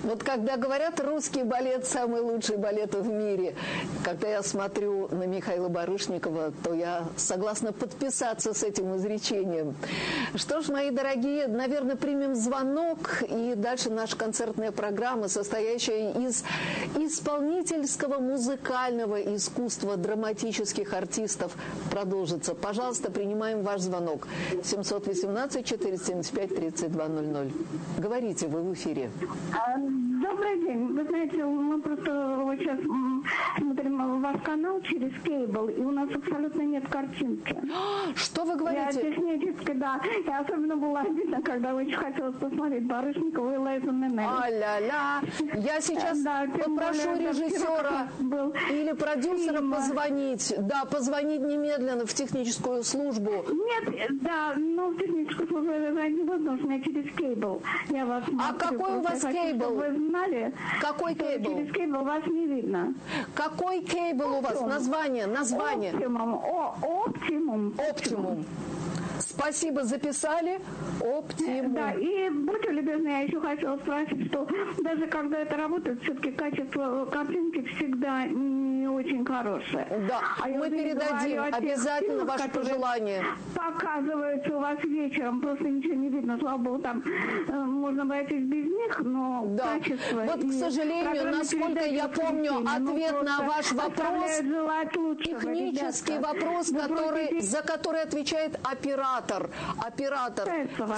Вот когда говорят, русский балет самый лучший балет в мире, когда я смотрю на Михаила Барышникова, то я согласна подписаться с этим изречением. Что ж, мои дорогие, наверное, примем звонок, и дальше наша концертная программа, состоящая из исполнительского музыкального искусства драматических артистов, продолжится. Пожалуйста, принимаем ваш звонок. 718-475-3200. Говорите, вы в эфире. Добрый день. Вы знаете, мы просто вот сейчас смотрим ваш канал через кейбл, и у нас абсолютно нет картинки. Что вы говорите? Я технически, да. Я особенно была обидна, когда очень хотелось посмотреть Барышникова и Лайзу Минелли. А-ля-ля. Я сейчас попрошу режиссера или продюсера позвонить. Да, позвонить немедленно в техническую службу. Нет, да, но в техническую службу это невозможно, я через кейбл. Я вас смотрю, какой у вас кейбл? Вы знали? Какой кейбл? Через кейбл вас не видно. Какой кейбл у вас? Название. Оптимум. Спасибо, записали. Оптимум. Да, и будьте любезны, я еще хотела спросить, что даже когда это работает, все-таки качество картинки всегда не очень хорошее. Да, мы передадим обязательно ваше пожелание. Показывается у вас вечером, просто ничего не видно, слава богу, там можно обойтись без них, но да. качество... Вот, к сожалению, насколько я помню, ответ на ваш вопрос, технический вопрос, за который отвечает оператор. К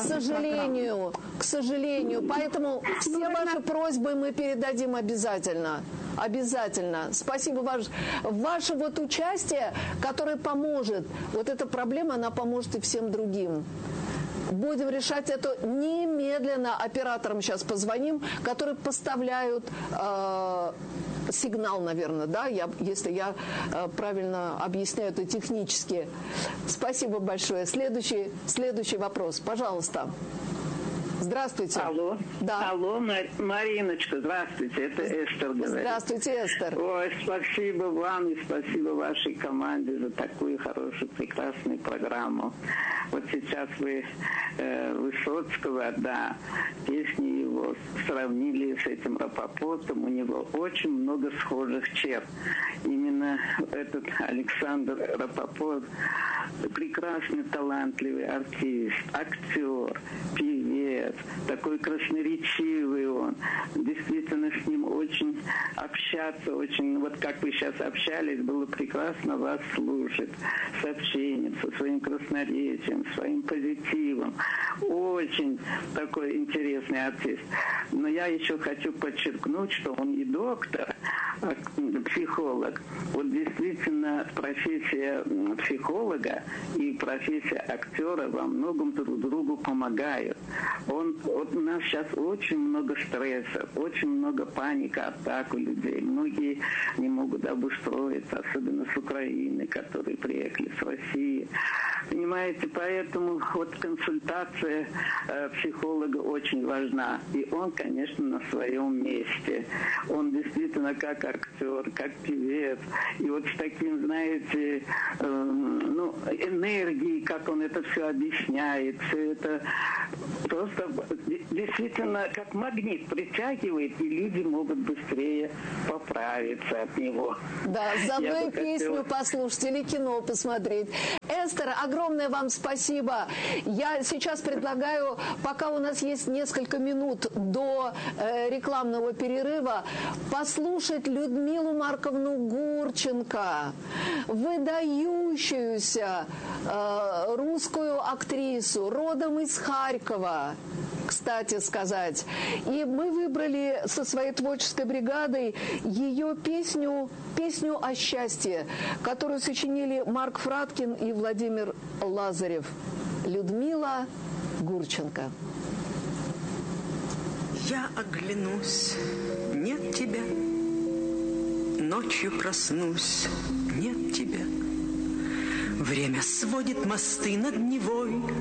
сожалению. Поэтому все ваши просьбы мы передадим обязательно. Обязательно. Спасибо ваше вот участие, которое поможет. Вот эта проблема, она поможет и всем другим. Будем решать это немедленно. Операторам сейчас позвоним, которые поставляют сигнал, наверное, да, если я правильно объясняю это технически. Спасибо большое. Следующий вопрос, пожалуйста. Здравствуйте. Алло. Да. Алло, Мариночка, здравствуйте. Это Эстер говорит. Здравствуйте, Эстер. Ой, спасибо вам и спасибо вашей команде за такую хорошую, прекрасную программу. Вот сейчас вы Высоцкого, да, песни его сравнили с этим Рапопортом. У него очень много схожих черт. Именно этот Александр Рапопорт прекрасный, талантливый артист, актер, певец, такой красноречивый он. Действительно, с ним очень общаться, вот как вы сейчас общались, было прекрасно вас слушать. С общением, со своим красноречием, своим позитивом. Очень такой интересный артист. Но я еще хочу подчеркнуть, что он и доктор, психолог. Вот действительно профессия психолога и профессия актера во многом друг другу помогают. Вот у нас сейчас очень много стресса, очень много паники, атак у людей. Многие не могут обустроиться, особенно с Украины, которые приехали с России. Понимаете, поэтому вот консультация психолога очень важна. И он, конечно, на своем месте. Он действительно как актер, как певец. И вот с таким, знаете, энергией, как он это все объясняет, все это просто действительно как магнит притягивает, и люди могут быстрее поправиться от него. Да, заодно и песню послушать или кино посмотреть. Эстер, огромное вам спасибо. Я сейчас предлагаю, пока у нас есть несколько минут до рекламного перерыва, послушать Людмилу Марковну Гурченко, выдающуюся русскую актрису, родом из Харькова, кстати сказать. И мы выбрали со своей творческой бригадой ее песню о счастье, которую сочинили Марк Фраткин и Владимир Лазарев. Людмила Гурченко. Я оглянусь, нет тебя. Ночью проснусь, нет тебя. Время сводит мосты над Невой.